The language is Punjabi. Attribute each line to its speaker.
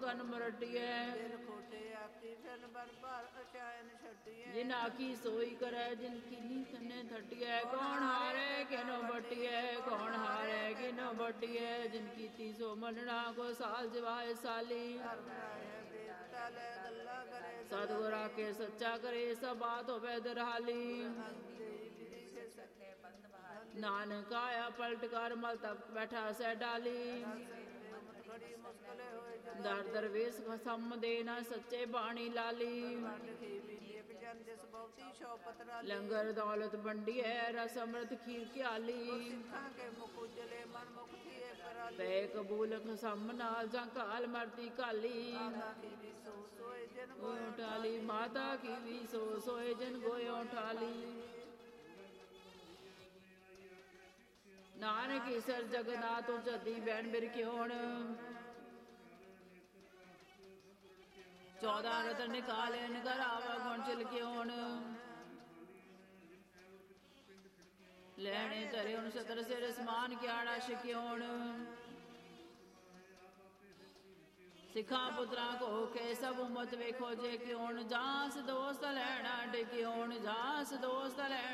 Speaker 1: ਗਨ ਮਰਟੀਐ
Speaker 2: ਦਿਲ ਖੋਟੇ ਆਕੀ ਜਨ ਬਨ ਭਾਰ ਅਚਾਇਨ ਛੱਡੀਐ
Speaker 1: ਜਿਨ ਆਖੀ ਸੋਈ ਕਰੈ ਜਿਨ ਕੀਨੀ ਤਨੇ ਥਟੀਐ ਕੌਣ ਹਾਰੇ ਕਿਨੋ ਬਟੀਐ ਕੌਣ ਹਾਰੇ ਕਿਨੋ ਬਟੀਐ ਜਿਨ ਕੀਤੀ ਸੋ ਮੰਨਣਾ ਕੋ ਸਾਲ ਜਵਾਏ ਸਾਲੀ
Speaker 2: ਧਰਮ ਰਾਇ ਦੇਵਤਾ ਲੈ ਗੱਲਾਂ ਕਰੇ
Speaker 1: ਸਤਿਗੁਰ ਆਕੇ ਸੱਚਾ ਕਰੇ ਸਭ ਬਾਤ ਹੋਵੇ ਦਰਹਾਲੀ ਨਾਨਕ ਆਇਆ ਪਲਟ ਕਰ ਮਲ ਤਪ ਬੈਠਾ ਸੈ ਡਾਲੀ
Speaker 2: ਖੜੀ ਮੁਸਕਲੇ ਹੋਏ
Speaker 1: ਦਰ ਦਰਵੇਸ ਖਸਮ ਦੇ ਨਾ ਸੱਚੇ ਬਾਣੀ ਲਾਲੀ
Speaker 2: ਜਨ ਜਿਸ ਬਹੁਤੀ ਸ਼ੌਪਤ ਰਾਲੀ
Speaker 1: ਲੰਗਰ ਦੌਲਤ ਵੰਡੀਐ ਰਸ ਅੰਮ੍ਰਿਤ ਖੀਰ ਘਿਆਲੀ
Speaker 2: ਸਿੱਖਾਂ ਕੇ ਮੁਖ ਉਜਲੇ ਮਨ ਮੁਖ ਥੀਏ ਪਰਾਲੀ
Speaker 1: ਪੈ ਕਬੂਲ ਖਸਮ ਨਾਲ ਜਾਂ ਕਾਲ ਮਰਦੀ ਕਾਲੀ
Speaker 2: ਮਾਤਾ ਕੀ ਵੀ ਸੋ ਸੋਏ ਜਨ
Speaker 1: ਗੋਇਓ ਠਾਲੀ ਮਾਤਾ ਕੀ ਵੀ ਸੋ ਸੋਏ ਜਨ ਗੋਇਓ ਠਾਲੀ ਨਾਨਕ ਈਸਰ ਜਗਨਾਥ ਜਦੀ ਬੈਣ ਬਿਰ ਕਿਉਣ 14 ਰਤਨ ਨਿਕਾਲੇ ਨਗਰ ਆਵਾ ਗੁਣ ਚਿਲ ਕਿਉਣ ਲੈਣੇ ਧਰੇ ਹੁਣ ਸਤਰ ਸਿਰ ਸਮਾਨ ਕਿਆੜਾ ਸ਼ਿਕਿਉਣ ਸਿੱਖਾਂ ਪੁੱਤਰਾਂ ਕੋ ਕੇ ਸਭ ਉਮਤ ਵੇਖੋ ਜੇ ਕਿਉਣ ਜਾਂਸ ਦੋਸਤ ਲੈਣਾ ਡਿਕਿਉਣ ਜਾਂਸ ਦੋਸਤ ਲੈਣਾ